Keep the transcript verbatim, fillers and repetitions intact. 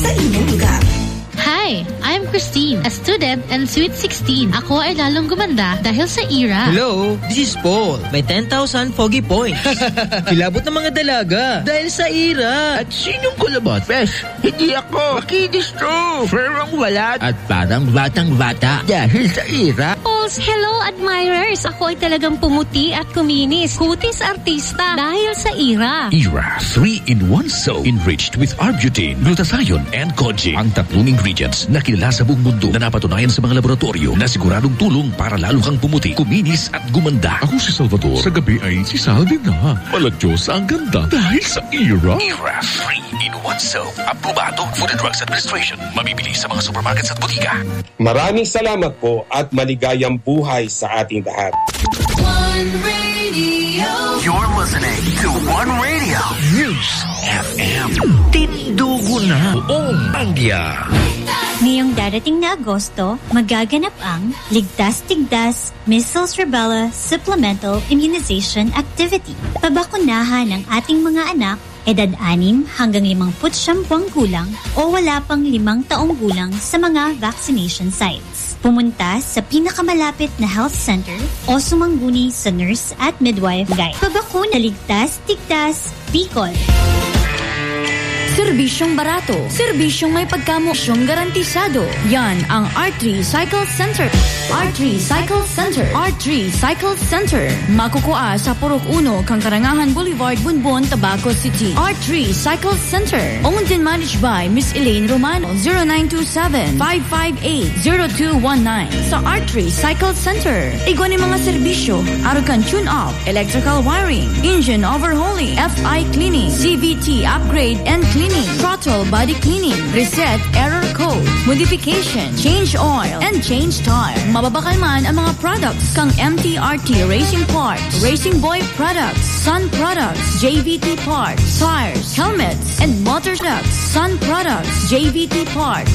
sa inyong lugar. Hi, I'm Christine, a student and sweet sixteen. Ako ay lalong gumanda dahil sa E R A. Hello, this is Paul. May ten thousand foggy points. Kilabot ng mga dalaga dahil sa E R A. At sinong kulabot? Fresh, hindi ako. Makinis to. Ferang walat. At parang batang-bata dahil sa E R A. Pauls, hello admirers. Ako ay talagang pumuti at kuminis. Kutis artista dahil sa E R A. E R A three in one soap enriched with Arbutin, glutathione, and Koji. Ang tatlong ingredients na kilala sa buong mundo na napatunayan sa mga laboratorio na siguradong tulong para lalo kang pumuti, kuminis at gumanda. Ako si Salvador. Sa gabi ay si Sal din na. Maladyosa ang ganda dahil sa E R A. E R A three in one soap. Aprobado Food and Drugs Administration. Mabibili sa mga supermarkets at butika. Maraming salamat po at maligayang buhay sa ating lahat. One Radio. You're listening to One Radio News F M. Tindugo na buong India. Ngayong darating na Agosto, magaganap ang Ligtas-Tigdas Measles Rubella Supplemental Immunization Activity. Pabakunahan ng ating mga anak, edad anim hanggang limangput siyam buwang gulang o wala pang limang taong gulang sa mga vaccination sites. Pumunta sa pinakamalapit na health center o sumangguni sa nurse at midwife guide. Pabakuna Ligtas-Tigdas Bicol. Serbisyong barato, serbisyong may pagkamosyong garantisado. Yan ang R three Cycle Center. R three Cycle Center. R three Cycle Center. Makukuha sa Purok Uno, Kangkarangahan Boulevard, Bunbon, Tabaco City. R three Cycle Center. Owned and managed by Miss Elaine Romano. zero nine two seven, five five eight, zero two one nine. Sa R three Cycle Center. Igwan mga serbisyo. Arukan tune-up, electrical wiring, engine overhauling, F I cleaning, C V T upgrade and cleaning. Throttle body cleaning, reset error code, modification, change oil, and change tire. Mababakal man ang mga products kang M T R T Racing Parts, Racing Boy Products, Sun Products, J V T Parts, tires, helmets, and motor products, Sun Products, J V T Parts,